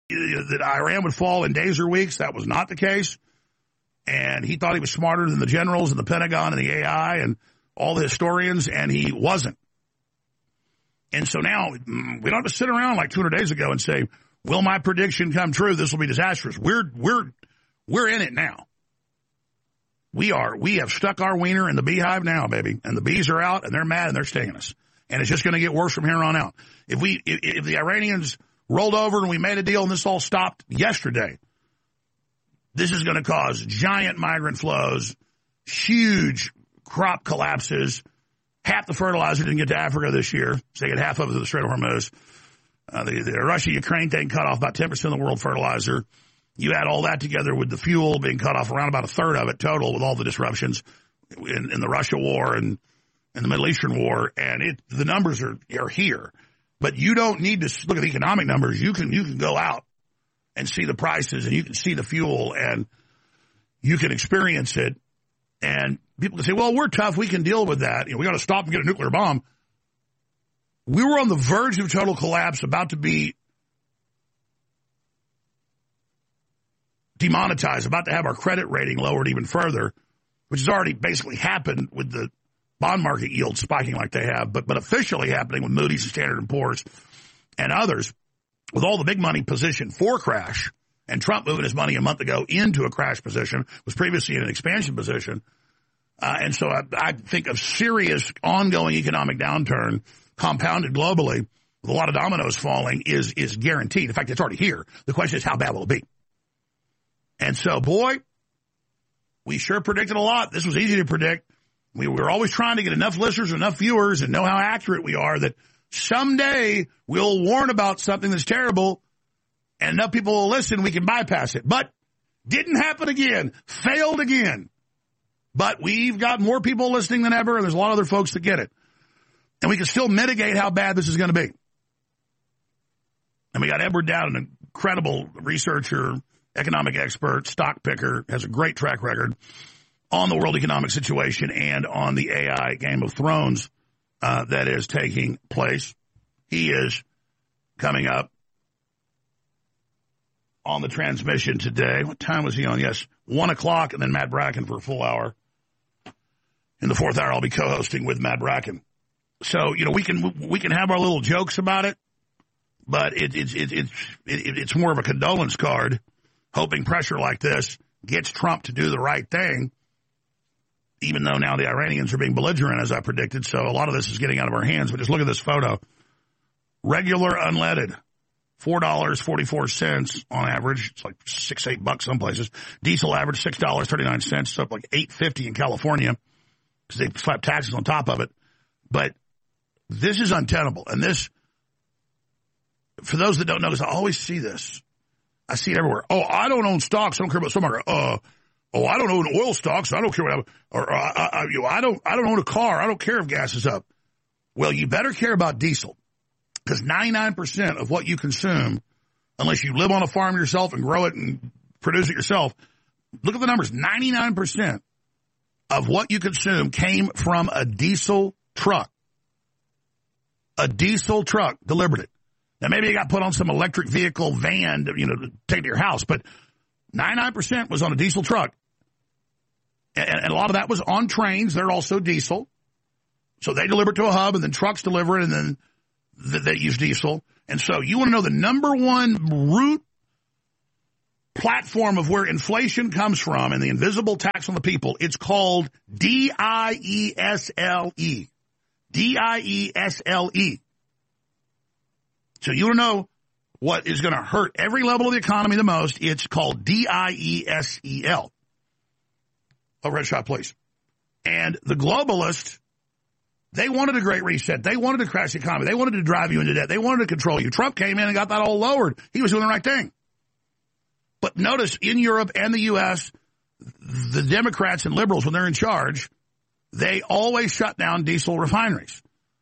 that Iran would fall in days or weeks. That was not the case. And he thought he was smarter than the generals and the Pentagon and the AI and all the historians, and he wasn't. And so now we don't have to sit around like 200 days ago and say, will my prediction come true? This will be disastrous. We're in it now. We have stuck our wiener in the beehive now, baby. And the bees are out and they're mad and they're stinging us. And it's just going to get worse from here on out. If the Iranians rolled over and we made a deal and this all stopped yesterday, this is going to cause giant migrant flows, huge crop collapses. Half the fertilizer didn't get to Africa this year, so they get half of it to the Strait of Hormuz. The Russia-Ukraine thing cut off about 10% of the world fertilizer. You add all that together with the fuel being cut off around about a third of it total with all the disruptions in the Russia war and in the Middle Eastern war, and the numbers are here. But you don't need to look at the economic numbers. You can go out and see the prices, and you can see the fuel, and you can experience it. And people can say, well, we're tough. We can deal with that. We got to stop and get a nuclear bomb. We were on the verge of total collapse, about to be demonetized, about to have our credit rating lowered even further, which has already basically happened with the bond market yields spiking like they have, but officially happening with Moody's and Standard & Poor's and others, with all the big money positioned for crash, and Trump moving his money a month ago into a crash position, was previously in an expansion position. And so I think of serious ongoing economic downturn compounded globally with a lot of dominoes falling is guaranteed. In fact, it's already here. The question is, how bad will it be? And so, boy, we sure predicted a lot. This was easy to predict. We were always trying to get enough listeners, enough viewers, and know how accurate we are that someday we'll warn about something that's terrible and enough people will listen, we can bypass it. But didn't happen again. Failed again. But we've got more people listening than ever, and there's a lot of other folks that get it. And we can still mitigate how bad this is going to be. And we got Edward Dowd, an incredible researcher, economic expert, stock picker, has a great track record on the world economic situation and on the AI Game of Thrones that is taking place. He is coming up on the transmission today. What time was he on? Yes, 1 o'clock, and then Matt Bracken for a full hour. In the fourth hour, I'll be co-hosting with Matt Bracken. So, we can have our little jokes about it, but it's more of a condolence card, hoping pressure like this gets Trump to do the right thing, even though now the Iranians are being belligerent, as I predicted. So a lot of this is getting out of our hands. But just look at this photo. Regular unleaded, $4.44 on average. It's like $6-8 some places. Diesel average $6.39. It's up like $8.50 in California because they slap taxes on top of it. But this is untenable. And this, for those that don't know, because I always see this. I see it everywhere. Oh, I don't own stocks. I don't care about stock market. I don't own oil stocks. I don't care what happens. Or I don't own a car. I don't care if gas is up. Well, you better care about diesel, because 99% of what you consume, unless you live on a farm yourself and grow it and produce it yourself, look at the numbers. 99% of what you consume came from a diesel truck. A diesel truck delivered it. Now, maybe it got put on some electric vehicle van to, to take to your house, but 99% was on a diesel truck. And a lot of that was on trains. They're also diesel. So they deliver it to a hub, and then trucks deliver it, and then they use diesel. And so you want to know the number one root platform of where inflation comes from and the invisible tax on the people, it's called DIESLE. DIESLE. So you want to know what is going to hurt every level of the economy the most, it's called DIESEL. Overhead shot, please. And the globalists, they wanted a great reset. They wanted to crash the economy. They wanted to drive you into debt. They wanted to control you. Trump came in and got that all lowered. He was doing the right thing. But notice in Europe and the U.S., the Democrats and liberals, when they're in charge, they always shut down diesel refineries.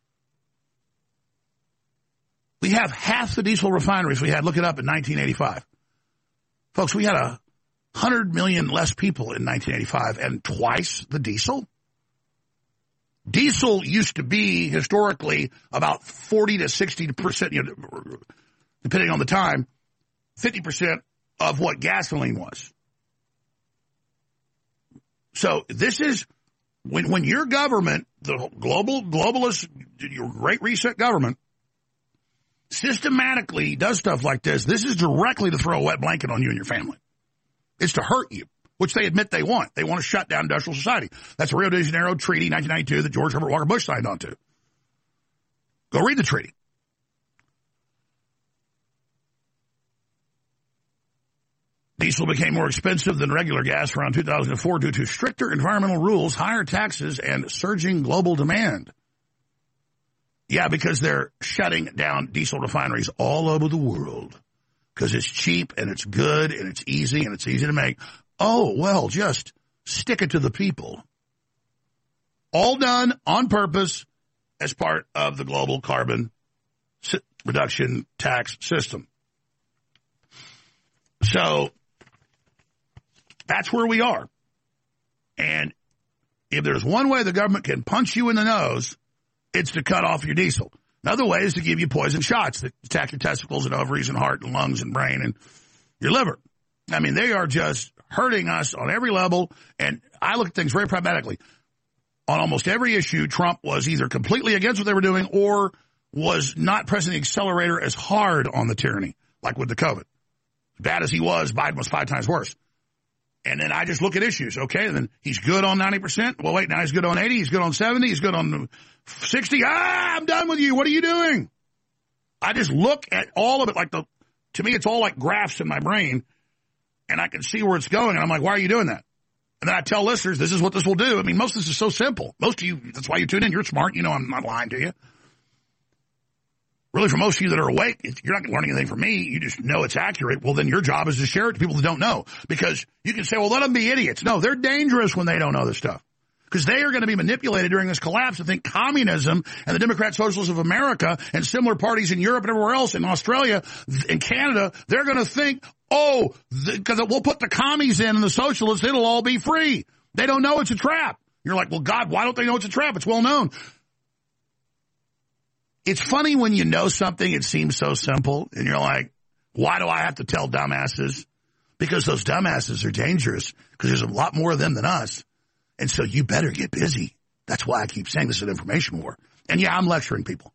We have half the diesel refineries we had. Look it up in 1985. Folks, we had 100 million less people in 1985 and twice the diesel. Diesel used to be historically about 40 to 60%, depending on the time, 50% of what gasoline was. So this is when your government, the globalist, your Great Reset government, systematically does stuff like this is directly to throw a wet blanket on you and your family. It's to hurt you, which they admit they want. They want to shut down industrial society. That's the Rio de Janeiro Treaty, 1992, that George Herbert Walker Bush signed on to. Go read the treaty. Diesel became more expensive than regular gas around 2004 due to stricter environmental rules, higher taxes, and surging global demand. Yeah, because they're shutting down diesel refineries all over the world because it's cheap and it's good and it's easy to make. Oh, well, just stick it to the people. All done on purpose as part of the global carbon reduction tax system. So that's where we are. And if there's one way the government can punch you in the nose, it's to cut off your diesel. Another way is to give you poison shots that attack your testicles and ovaries and heart and lungs and brain and your liver. I mean, they are just hurting us on every level. And I look at things very pragmatically. On almost every issue, Trump was either completely against what they were doing or was not pressing the accelerator as hard on the tyranny, like with the COVID. As bad as he was, Biden was 5 times worse. And then I just look at issues. Okay, and then he's good on 90%. Well, wait, now he's good on 80. He's good on 70. He's good on 60. I'm done with you. What are you doing? I just look at all of it to me, it's all like graphs in my brain, and I can see where it's going. And I'm like, why are you doing that? And then I tell listeners, this is what this will do. I mean, most of this is so simple. Most of you, that's why you tune in. You're smart. You know I'm not lying to you. Really, for most of you that are awake, you're not learning anything from me. You just know it's accurate. Well, then your job is to share it to people that don't know. Because you can say, well, let them be idiots. No, they're dangerous when they don't know this stuff. Because they are going to be manipulated during this collapse to think communism and the Democrat Socialists of America and similar parties in Europe and everywhere else, in Australia and Canada, they're going to think, because we'll put the commies in and the socialists, it'll all be free. They don't know it's a trap. You're like, well, God, why don't they know it's a trap? It's well known. It's funny when you know something, it seems so simple, and you're like, why do I have to tell dumbasses? Because those dumbasses are dangerous, because there's a lot more of them than us. And so you better get busy. That's why I keep saying this is an information war. And yeah, I'm lecturing people.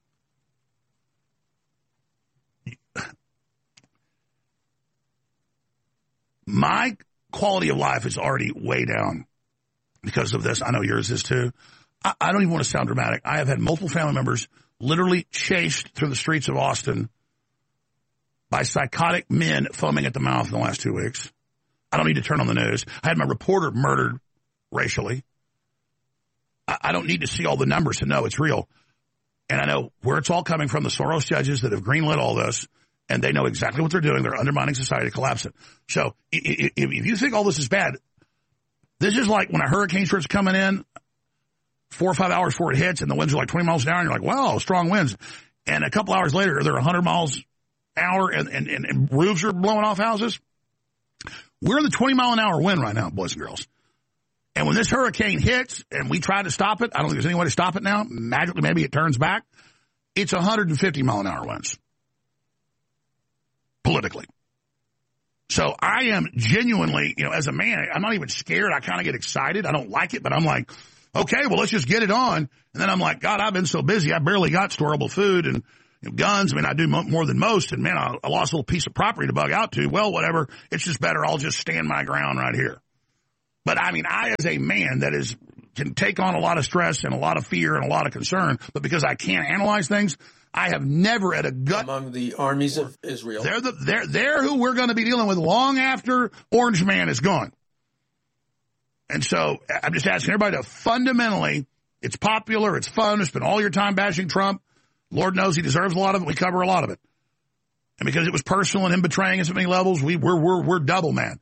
My quality of life is already way down because of this. I know yours is too. I don't even want to sound dramatic. I have had multiple family members literally chased through the streets of Austin by psychotic men foaming at the mouth in the last 2 weeks. I don't need to turn on the news. I had my reporter murdered racially. I don't need to see all the numbers to know it's real. And I know where it's all coming from, the Soros judges that have greenlit all this, and they know exactly what they're doing. They're undermining society to collapse it. So if you think all this is bad, this is like when a hurricane starts coming in 4 or 5 hours before it hits, and the winds are like 20 miles an hour, and you're like, wow, strong winds. And a couple hours later, they're 100 miles an hour, and roofs are blowing off houses. We're in the 20-mile-an-hour wind right now, boys and girls. And when this hurricane hits, and we try to stop it, I don't think there's any way to stop it now. Magically, maybe it turns back. It's 150-mile-an-hour winds. Politically. So I am genuinely, as a man, I'm not even scared. I kind of get excited. I don't like it, but I'm like, okay, well, let's just get it on. And then I'm like, God, I've been so busy. I barely got storable food and guns. I mean, I do more than most. And, man, I lost a little piece of property to bug out to. Well, whatever. It's just better. I'll just stand my ground right here. But, I mean, I, as a man that can take on a lot of stress and a lot of fear and a lot of concern, but because I can't analyze things, I have never at a gut. Among the armies of Israel. They're who we're going to be dealing with long after Orange Man is gone. And so I'm just asking everybody to fundamentally, it's popular, it's fun, to spend all your time bashing Trump. Lord knows he deserves a lot of it. We cover a lot of it. And because it was personal and him betraying us at many levels, we're double mad.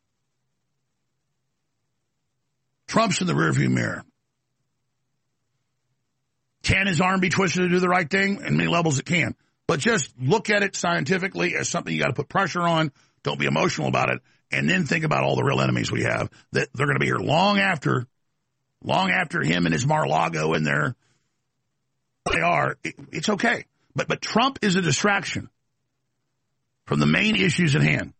Trump's in the rearview mirror. Can his arm be twisted to do the right thing? In many levels it can. But just look at it scientifically as something you got to put pressure on. Don't be emotional about it. And then think about all the real enemies we have, that they're going to be here long after him and his Mar-a-Lago and they are. It's okay. But Trump is a distraction from the main issues at hand.